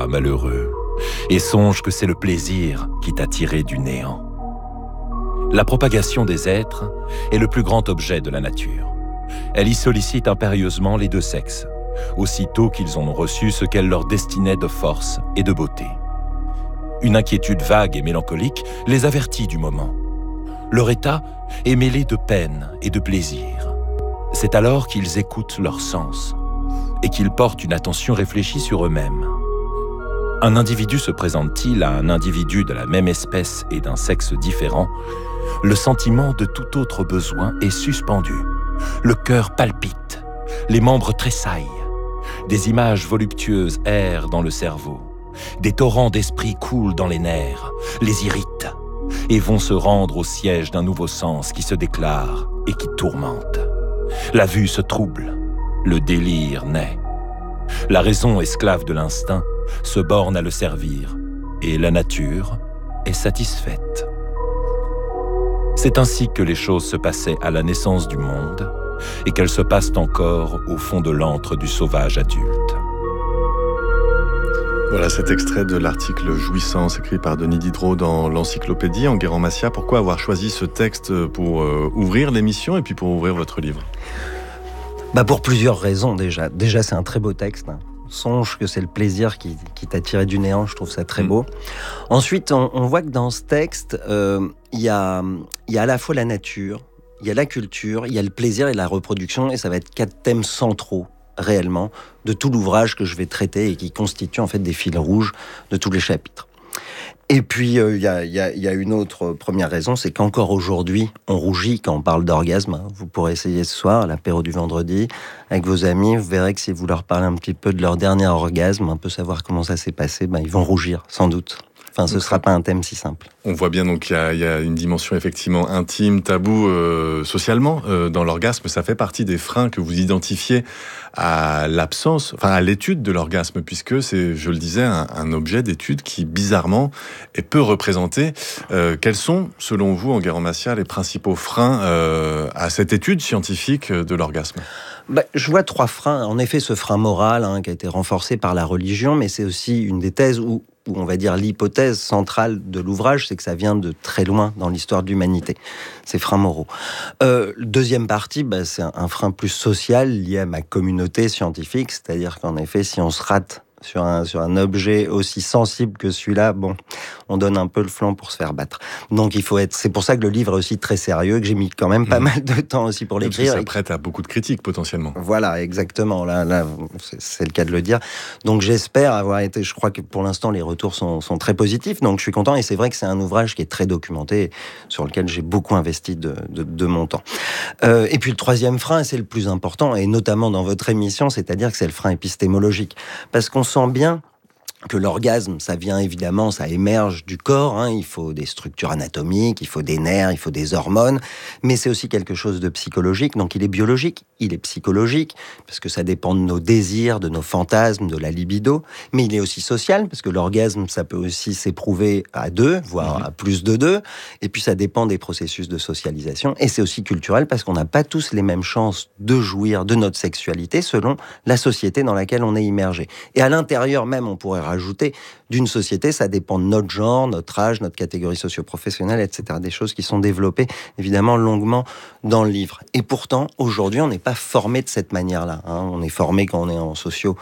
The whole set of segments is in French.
malheureux, et songe que c'est le plaisir qui t'a tiré du néant. La propagation des êtres est le plus grand objet de la nature. Elle y sollicite impérieusement les deux sexes, aussitôt qu'ils en ont reçu ce qu'elle leur destinait de force et de beauté. Une inquiétude vague et mélancolique les avertit du moment. Leur état est mêlé de peine et de plaisir. C'est alors qu'ils écoutent leurs sens et qu'ils portent une attention réfléchie sur eux-mêmes. Un individu se présente-t-il à un individu de la même espèce et d'un sexe différent, le sentiment de tout autre besoin est suspendu. Le cœur palpite, les membres tressaillent. Des images voluptueuses errent dans le cerveau. Des torrents d'esprit coulent dans les nerfs, les irritent, et vont se rendre au siège d'un nouveau sens qui se déclare et qui tourmente. La vue se trouble, le délire naît. La raison, esclave de l'instinct, se borne à le servir, et la nature est satisfaite. C'est ainsi que les choses se passaient à la naissance du monde, et qu'elles se passent encore au fond de l'antre du sauvage adulte. Voilà cet extrait de l'article Jouissance écrit par Denis Diderot dans l'Encyclopédie Enguerrand-Maciat. Pourquoi avoir choisi ce texte pour ouvrir l'émission et puis pour ouvrir votre livre ? Pour plusieurs raisons déjà. Déjà, c'est un très beau texte. Songe que c'est le plaisir qui t'a tiré du néant, je trouve ça très beau. Ensuite, on voit que dans ce texte, il y a à la fois la nature, il y a la culture, il y a le plaisir et la reproduction, et ça va être 4 thèmes centraux, réellement, de tout l'ouvrage que je vais traiter et qui constituent en fait des fils rouges de tous les chapitres. Et puis, il y a une autre première raison, c'est qu'encore aujourd'hui, on rougit quand on parle d'orgasme. Vous pourrez essayer ce soir, à l'apéro du vendredi, avec vos amis. Vous verrez que si vous leur parlez un petit peu de leur dernier orgasme, un peu savoir comment ça s'est passé, ils vont rougir, sans doute. Enfin, ce ne sera pas un thème si simple. On voit bien donc qu'il y a une dimension effectivement intime, tabou socialement dans l'orgasme. Ça fait partie des freins que vous identifiez à l'absence, enfin à l'étude de l'orgasme, puisque c'est, je le disais, un objet d'étude qui bizarrement est peu représenté. Quels sont, selon vous, Enguerrand-Maciat, les principaux freins à cette étude scientifique de l'orgasme ? Je vois 3 freins. En effet, ce frein moral qui a été renforcé par la religion, mais c'est aussi une des thèses où on va dire l'hypothèse centrale de l'ouvrage, c'est que ça vient de très loin dans l'histoire de l'humanité, ces freins moraux. Deuxième partie, c'est un frein plus social lié à ma communauté scientifique, c'est-à-dire qu'en effet, si on se rate sur un objet aussi sensible que celui-là, on donne un peu le flanc pour se faire battre. Donc c'est pour ça que le livre est aussi très sérieux, que j'ai mis quand même pas mal de temps aussi pour l'écrire. Ça prête à beaucoup de critiques potentiellement. Voilà, exactement. Là, c'est le cas de le dire. Donc j'espère avoir été, je crois que pour l'instant les retours sont très positifs, donc je suis content, et c'est vrai que c'est un ouvrage qui est très documenté, sur lequel j'ai beaucoup investi de mon temps. Et puis le troisième frein, c'est le plus important, et notamment dans votre émission, c'est-à-dire que c'est le frein épistémologique. Parce qu'on sent bien que l'orgasme, ça vient évidemment, ça émerge du corps, il faut des structures anatomiques, il faut des nerfs, il faut des hormones, mais c'est aussi quelque chose de psychologique, donc il est biologique, il est psychologique, parce que ça dépend de nos désirs, de nos fantasmes, de la libido, mais il est aussi social, parce que l'orgasme, ça peut aussi s'éprouver à 2, voire à plus de 2, et puis ça dépend des processus de socialisation, et c'est aussi culturel, parce qu'on n'a pas tous les mêmes chances de jouir de notre sexualité selon la société dans laquelle on est immergé. Et à l'intérieur même, on pourrait rajouter d'une société, ça dépend de notre genre, notre âge, notre catégorie socio-professionnelle, etc. Des choses qui sont développées évidemment longuement dans le livre. Et pourtant, aujourd'hui, on n'est pas formé de cette manière-là. On est formé quand on est en socio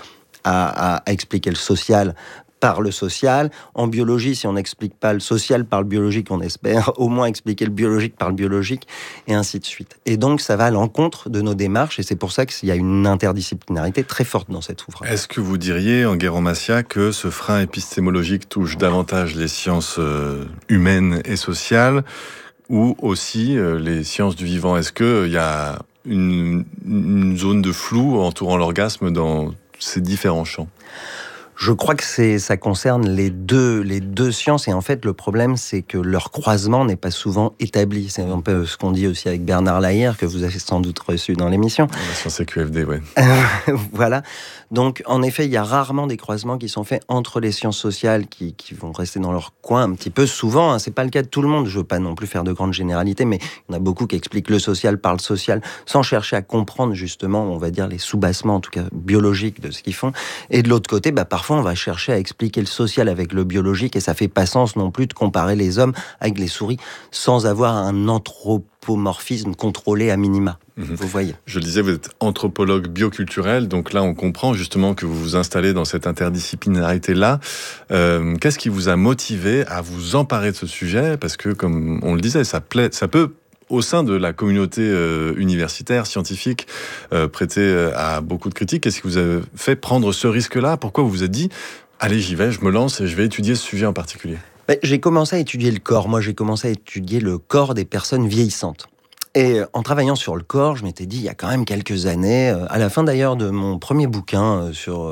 à expliquer le social par le social. En biologie, si on n'explique pas le social par le biologique, on espère au moins expliquer le biologique par le biologique, et ainsi de suite. Et donc, ça va à l'encontre de nos démarches, et c'est pour ça qu'il y a une interdisciplinarité très forte dans cet ouvrage. Est-ce que vous diriez, Enguerrand-Maciat, que ce frein épistémologique touche davantage les sciences humaines et sociales, ou aussi les sciences du vivant ? Est-ce qu'il y a une zone de flou entourant l'orgasme dans ces différents champs ? Je crois que ça concerne les deux sciences, et en fait le problème c'est que leur croisement n'est pas souvent établi. C'est un peu ce qu'on dit aussi avec Bernard Lahire, que vous avez sans doute reçu dans l'émission. La science QFD, ouais. Voilà. Donc en effet, il y a rarement des croisements qui sont faits entre les sciences sociales qui vont rester dans leur coin un petit peu souvent. C'est pas le cas de tout le monde. Je veux pas non plus faire de grandes généralités, mais il y en a beaucoup qui expliquent le social par le social, sans chercher à comprendre justement, on va dire, les soubassements, en tout cas biologiques, de ce qu'ils font. Et de l'autre côté, parfois parfois on va chercher à expliquer le social avec le biologique et ça fait pas sens non plus de comparer les hommes avec les souris sans avoir un anthropomorphisme contrôlé à minima. Vous voyez. Je le disais, vous êtes anthropologue bioculturel, donc là on comprend justement que vous vous installez dans cette interdisciplinarité-là. Qu'est-ce qui vous a motivé à vous emparer de ce sujet ? Parce que comme on le disait, ça peut au sein de la communauté universitaire, scientifique, prêter à beaucoup de critiques. Qu'est-ce qui vous a fait prendre ce risque-là ? Pourquoi vous vous êtes dit, allez j'y vais, je me lance et je vais étudier ce sujet en particulier ? J'ai commencé à étudier le corps. Moi j'ai commencé à étudier le corps des personnes vieillissantes. Et en travaillant sur le corps, je m'étais dit, il y a quand même quelques années, à la fin d'ailleurs de mon premier bouquin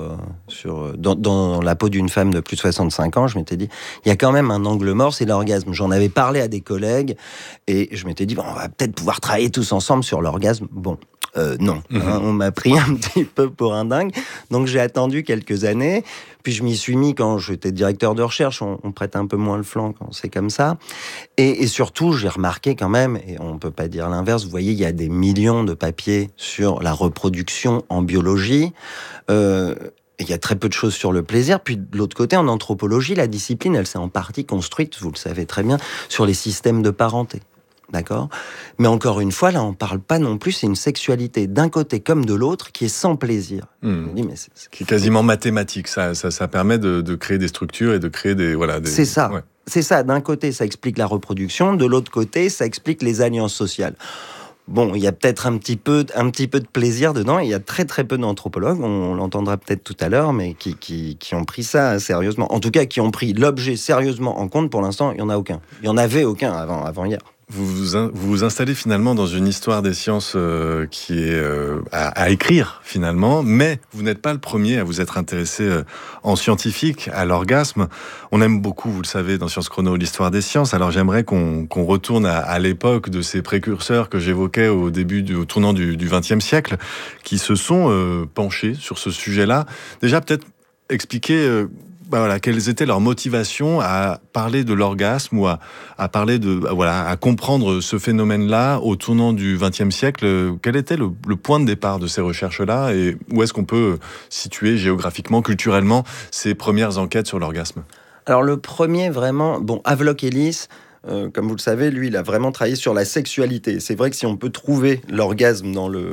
dans la peau d'une femme de plus de 65 ans, je m'étais dit, il y a quand même un angle mort, c'est l'orgasme. J'en avais parlé à des collègues et je m'étais dit, bon, on va peut-être pouvoir travailler tous ensemble sur l'orgasme. Bon, non, on m'a pris un petit peu pour un dingue. Donc j'ai attendu quelques années. Puis je m'y suis mis quand j'étais directeur de recherche. On prête un peu moins le flanc quand c'est comme ça. Et surtout, j'ai remarqué quand même, et on peut pas dire l'inverse, vous voyez, il y a des millions de papiers sur la reproduction en biologie. Il y a très peu de choses sur le plaisir. Puis de l'autre côté, en anthropologie, la discipline, elle s'est en partie construite, vous le savez très bien, sur les systèmes de parenté. D'accord ? Mais encore une fois, là, on parle pas non plus, c'est une sexualité d'un côté comme de l'autre qui est sans plaisir. Qui est quasiment mathématique. Ça permet de créer des structures et de créer des... C'est ça. Ouais. C'est ça. D'un côté, ça explique la reproduction. De l'autre côté, ça explique les alliances sociales. Bon, il y a peut-être un petit peu de plaisir dedans. Il y a très très peu d'anthropologues, on l'entendra peut-être tout à l'heure, mais qui ont pris ça sérieusement. En tout cas, qui ont pris l'objet sérieusement en compte. Pour l'instant, il y en a aucun. Il y en avait aucun avant hier. Vous vous installez finalement dans une histoire des sciences qui est à écrire finalement, mais vous n'êtes pas le premier à vous être intéressé en scientifique à l'orgasme. On aime beaucoup, vous le savez, dans Sciences Chrono, l'histoire des sciences. Alors j'aimerais qu'on retourne à l'époque de ces précurseurs que j'évoquais au tournant du XXe siècle, qui se sont penchés sur ce sujet-là. Déjà peut-être expliquer... quelles étaient leurs motivations à parler de l'orgasme ou à parler à comprendre ce phénomène-là au tournant du XXe siècle. Quel était le point de départ de ces recherches-là et où est-ce qu'on peut situer géographiquement, culturellement, ces premières enquêtes sur l'orgasme ? Alors le premier vraiment, Havelock Ellis, comme vous le savez, lui, il a vraiment travaillé sur la sexualité. C'est vrai que si on peut trouver l'orgasme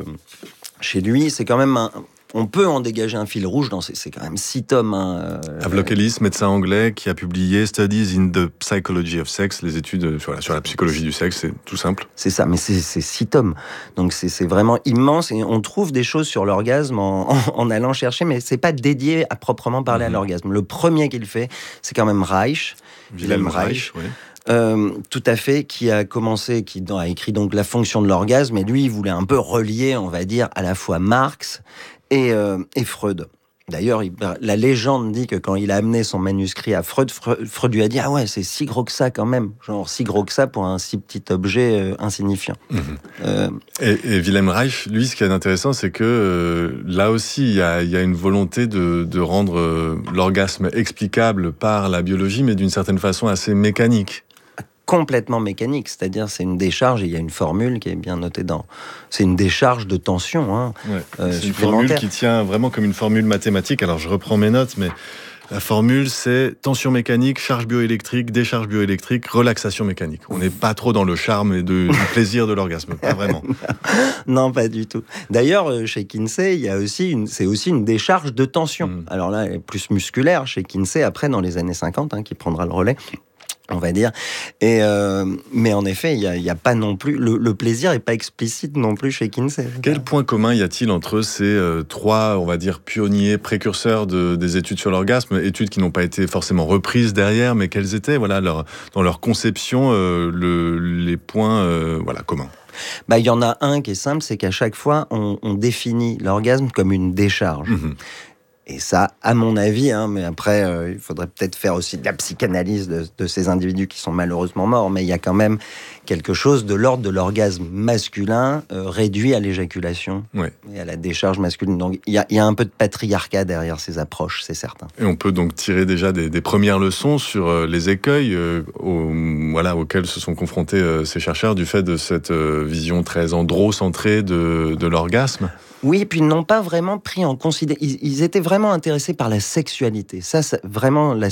chez lui, c'est quand même on peut en dégager un fil rouge c'est quand même 6 tomes. Havelock Ellis, médecin anglais, qui a publié Studies in the Psychology of Sex, les études sur la psychologie du sexe, c'est tout simple. C'est ça, mais c'est 6 tomes. Donc c'est vraiment immense et on trouve des choses sur l'orgasme en allant chercher, mais c'est pas dédié à proprement parler à l'orgasme. Le premier qu'il fait, c'est quand même Wilhelm Reich. Oui. Tout à fait, qui a écrit donc La fonction de l'orgasme, et lui, il voulait un peu relier, on va dire, à la fois Marx et Freud. D'ailleurs, la légende dit que quand il a amené son manuscrit à Freud, Freud lui a dit « Ah ouais, c'est si gros que ça quand même !» Genre si gros que ça pour un si petit objet insignifiant. Et Wilhelm Reich, lui, ce qui est intéressant, c'est que là aussi, il y a une volonté de rendre l'orgasme explicable par la biologie, mais d'une certaine façon assez mécanique. Complètement mécanique, c'est-à-dire c'est une décharge, et il y a une formule qui est bien notée c'est une décharge de tension c'est une formule qui tient vraiment comme une formule mathématique. Alors je reprends mes notes, mais la formule c'est tension mécanique, charge bioélectrique, décharge bioélectrique, relaxation mécanique. On n'est pas trop dans le charme et du plaisir de l'orgasme, pas vraiment. Non, pas du tout. D'ailleurs, chez Kinsey, c'est aussi une décharge de tension. Alors là, elle est plus musculaire chez Kinsey, après dans les années 50, qui prendra le relais, on va dire. Mais en effet, il y a pas non plus le plaisir est pas explicite non plus chez Kinsey. Quel point commun y a-t-il entre ces 3, on va dire, pionniers, précurseurs des études sur l'orgasme, études qui n'ont pas été forcément reprises derrière, mais quels étaient, dans leur conception, les points, communs? Il y en a un qui est simple, c'est qu'à chaque fois, on définit l'orgasme comme une décharge. Et ça, à mon avis, mais après, il faudrait peut-être faire aussi de la psychanalyse de ces individus qui sont malheureusement morts, mais il y a quand même quelque chose de l'ordre de l'orgasme masculin réduit à l'éjaculation et à la décharge masculine. Donc il y a un peu de patriarcat derrière ces approches, c'est certain. Et on peut donc tirer déjà des premières leçons sur les écueils auxquels se sont confrontés ces chercheurs du fait de cette vision très androcentrée de l'orgasme. Oui, et puis ils n'ont pas vraiment pris en considération. Ils étaient vraiment intéressés par la sexualité. Ça, vraiment, la